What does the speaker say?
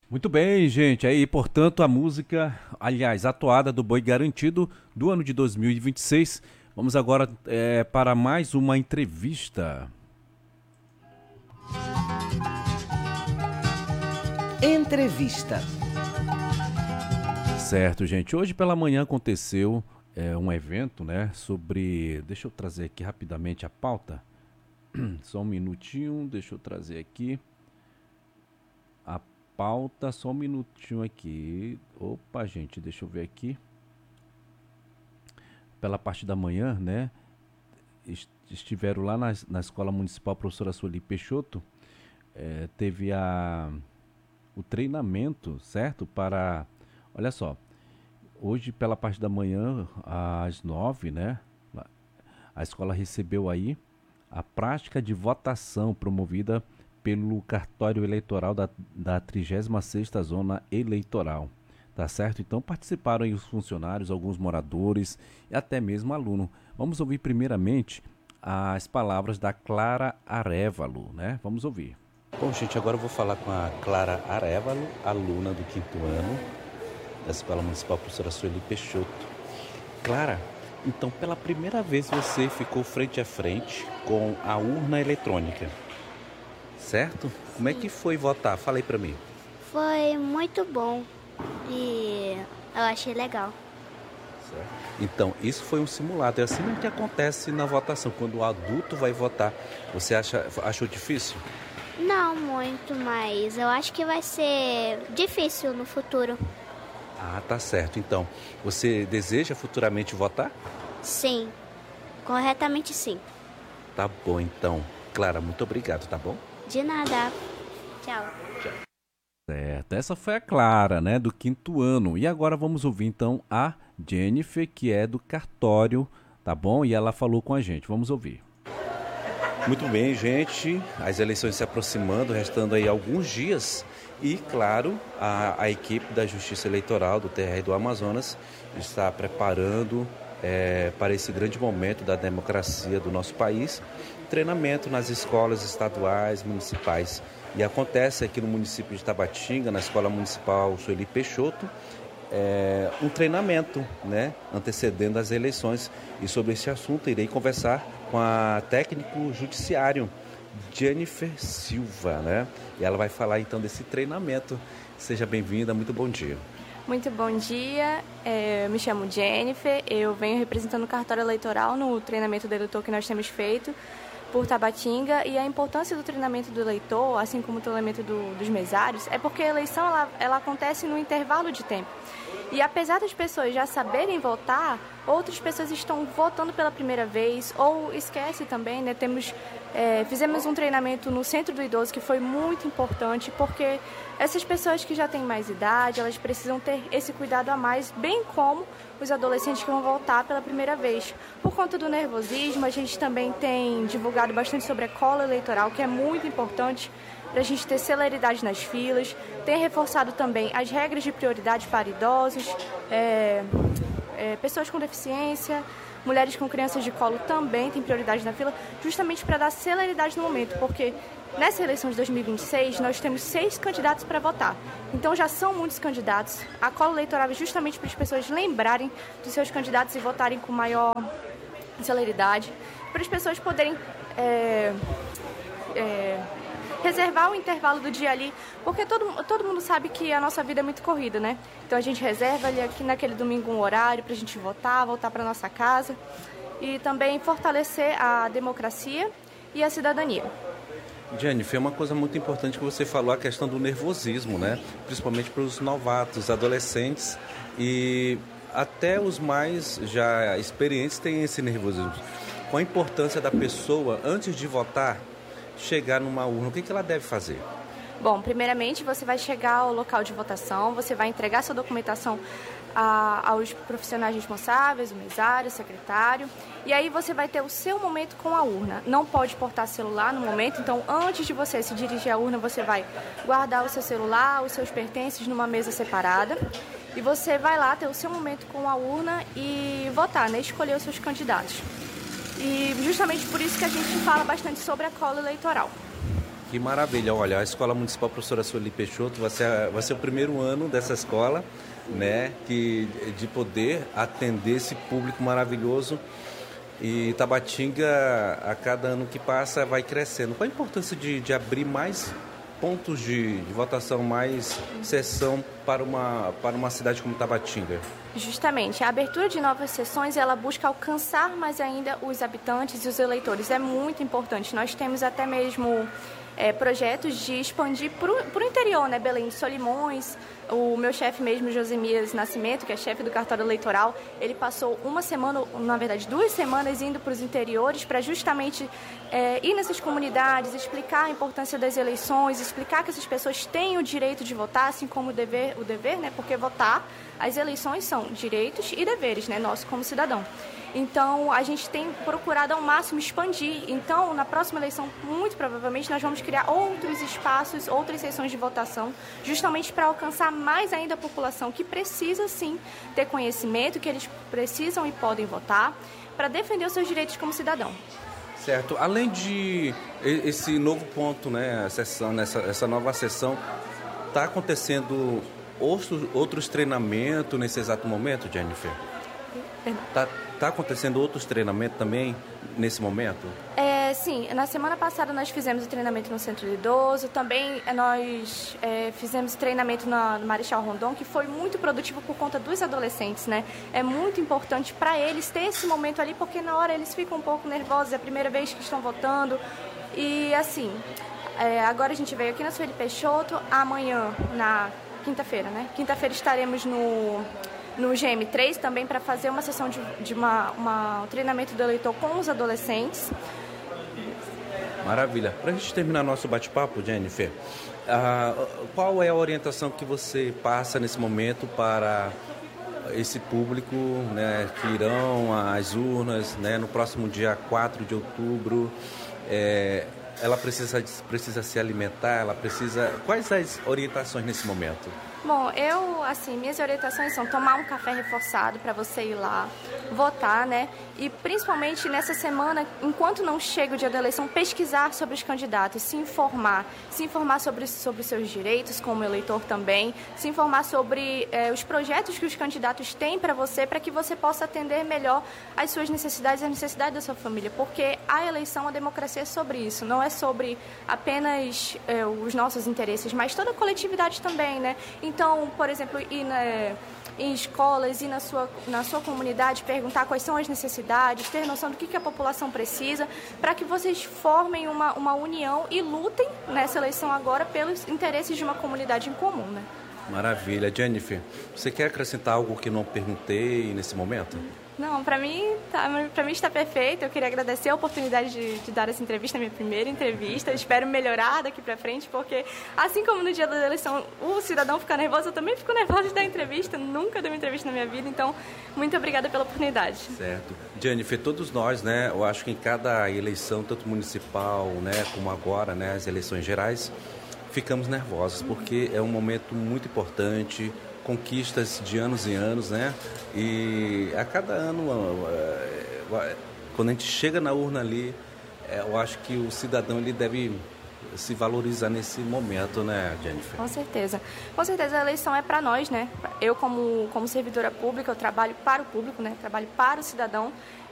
Muito bem, gente. Aí, portanto, a música, aliás, a toada do Boi Garantido do ano de 2026. Vamos agora para mais uma entrevista. Entrevista. Certo, gente. Hoje pela manhã aconteceu um evento, né, sobre... Deixa eu trazer aqui rapidamente a pauta. Só um minutinho, deixa eu trazer aqui a pauta, só um minutinho aqui. Opa, gente, deixa eu ver aqui. Pela parte da manhã, né, estiveram lá na Escola Municipal Professora Sueli Peixoto, teve o treinamento, certo? Olha só, hoje pela parte da manhã, às 9, né, a escola recebeu aí a prática de votação promovida pelo cartório eleitoral da 36ª Zona Eleitoral. Tá certo? Então participaram aí os funcionários, alguns moradores e até mesmo aluno. Vamos ouvir primeiramente as palavras da Clara Arévalo, né? Vamos ouvir. Bom, gente, agora eu vou falar com a Clara Arévalo, aluna do 5º ano da Escola Municipal Professora Sueli Peixoto. Clara, então pela primeira vez você ficou frente a frente com a urna eletrônica, certo? Como é que foi votar? Fala aí pra mim. Foi muito bom e eu achei legal. Certo. Então, isso foi um simulado. É assim mesmo que acontece na votação. Quando o adulto vai votar, você achou difícil? Não muito, mas eu acho que vai ser difícil no futuro. Ah, tá certo. Então, você deseja futuramente votar? Sim, corretamente sim. Tá bom, então. Clara, muito obrigado, tá bom? De nada. Tchau. Certo, essa foi a Clara, né, do 5º ano. E agora vamos ouvir então a Jennifer, que é do cartório, tá bom? E ela falou com a gente. Vamos ouvir. Muito bem, gente. As eleições se aproximando, restando aí alguns dias. E, claro, a equipe da Justiça Eleitoral do TR do Amazonas está preparando para esse grande momento da democracia do nosso país, treinamento nas escolas estaduais, municipais. E acontece aqui no município de Tabatinga, na Escola Municipal Sueli Peixoto, um treinamento, né, antecedendo as eleições. E sobre esse assunto irei conversar com a técnico judiciário, Jennifer Silva, né? E ela vai falar então desse treinamento. Seja bem-vinda, muito bom dia. Muito bom dia, eu me chamo Jennifer, eu venho representando o cartório eleitoral no treinamento do eleitor que nós temos feito por Tabatinga, e a importância do treinamento do eleitor, assim como o treinamento dos mesários, é porque a eleição ela acontece no intervalo de tempo. E apesar das pessoas já saberem votar, outras pessoas estão votando pela primeira vez ou esquecem também, né? Fizemos um treinamento no Centro do Idoso que foi muito importante, porque essas pessoas que já têm mais idade, elas precisam ter esse cuidado a mais, bem como os adolescentes que vão votar pela primeira vez. Por conta do nervosismo, a gente também tem divulgado bastante sobre a cola eleitoral, que é muito importante para a gente ter celeridade nas filas. Tem reforçado também as regras de prioridade para idosos, pessoas com deficiência, mulheres com crianças de colo também têm prioridade na fila, justamente para dar celeridade no momento, porque nessa eleição de 2026 nós temos 6 candidatos para votar. Então já são muitos candidatos. A cola eleitoral é justamente para as pessoas lembrarem dos seus candidatos e votarem com maior celeridade, para as pessoas poderem reservar o intervalo do dia ali, porque todo mundo sabe que a nossa vida é muito corrida, né? Então a gente reserva ali aqui naquele domingo um horário para a gente voltar para nossa casa e também fortalecer a democracia e a cidadania. Jennifer, uma coisa muito importante que você falou, a questão do nervosismo, né? Principalmente para os novatos, adolescentes e até os mais já experientes têm esse nervosismo. Qual a importância da pessoa, antes de votar, chegar numa urna? O que ela deve fazer? Bom, primeiramente você vai chegar ao local de votação, você vai entregar sua documentação aos profissionais responsáveis, o mesário, o secretário, e aí você vai ter o seu momento com a urna. Não pode portar celular no momento, então antes de você se dirigir à urna, você vai guardar o seu celular, os seus pertences numa mesa separada, e você vai lá ter o seu momento com a urna e votar, né? Escolher os seus candidatos. E justamente por isso que a gente fala bastante sobre a cola eleitoral. Que maravilha. Olha, a Escola Municipal Professora Sueli Peixoto vai ser o primeiro ano dessa escola, né, de poder atender esse público maravilhoso. E Tabatinga, a cada ano que passa, vai crescendo. Qual a importância de abrir mais pontos de votação, mais sessão para uma cidade como Tabatinga? Justamente, a abertura de novas sessões, ela busca alcançar mais ainda os habitantes e os eleitores. É muito importante. Nós temos até mesmo projetos de expandir para o interior, né? Belém de Solimões, o meu chefe mesmo, Josemias Nascimento, que é chefe do cartório eleitoral, ele passou uma semana, na verdade 2 semanas, indo para os interiores para justamente ir nessas comunidades, explicar a importância das eleições, explicar que essas pessoas têm o direito de votar, assim como o dever, né? Porque votar, as eleições são direitos e deveres, né? Nosso como cidadão. Então, a gente tem procurado ao máximo expandir. Então, na próxima eleição, muito provavelmente, nós vamos criar outros espaços, outras sessões de votação, justamente para alcançar mais ainda a população que precisa, sim, ter conhecimento, que eles precisam e podem votar, para defender os seus direitos como cidadão. Certo. Além de esse novo ponto, né, essa nova sessão, está acontecendo outros treinamentos nesse exato momento, Jennifer? Está acontecendo outros treinamentos também nesse momento? Sim, na semana passada nós fizemos o treinamento no Centro de Idoso, também nós fizemos treinamento no Marechal Rondon, que foi muito produtivo por conta dos adolescentes, né? É muito importante para eles ter esse momento ali, porque na hora eles ficam um pouco nervosos, é a primeira vez que estão votando. E assim, agora a gente veio aqui na Sueli Peixoto, amanhã, na quinta-feira, né? Quinta-feira estaremos no GM3 também para fazer uma sessão de um treinamento do eleitor com os adolescentes. Maravilha. Para a gente terminar nosso bate-papo, Jennifer, qual é a orientação que você passa nesse momento para esse público, né, que irão às urnas, né, no próximo dia 4 de outubro? Ela precisa se alimentar, Quais as orientações nesse momento? Bom, minhas orientações são tomar um café reforçado para você ir lá, votar, né? E principalmente nessa semana, enquanto não chega o dia da eleição, pesquisar sobre os candidatos, se informar sobre os seus direitos como eleitor também, se informar sobre os projetos que os candidatos têm para que você possa atender melhor as suas necessidades e as necessidades da sua família, porque a eleição, a democracia é sobre isso, não é sobre apenas os nossos interesses, mas toda a coletividade também, né? Então, por exemplo, ir em escolas, ir na sua comunidade, perguntar quais são as necessidades, ter noção do que a população precisa, para que vocês formem uma união e lutem nessa eleição agora pelos interesses de uma comunidade em comum, né? Maravilha. Jennifer, você quer acrescentar algo que não perguntei nesse momento? Não, para mim está perfeito. Eu queria agradecer a oportunidade de dar essa entrevista, minha primeira entrevista. Espero melhorar daqui para frente, porque assim como no dia da eleição o cidadão fica nervoso, eu também fico nervosa de dar entrevista. Nunca dei uma entrevista na minha vida, então muito obrigada pela oportunidade. Certo. Jennifer, todos nós, né, eu acho que em cada eleição, tanto municipal, né, como agora, né, as eleições gerais, ficamos nervosos, porque é um momento muito importante, conquistas de anos e anos, né? E a cada ano, quando a gente chega na urna ali, eu acho que o cidadão ele deve se valorizar nesse momento, né, Jennifer? Com certeza. Com certeza a eleição é para nós, né? Eu, como servidora pública, eu trabalho para o público, né? Trabalho para o cidadão.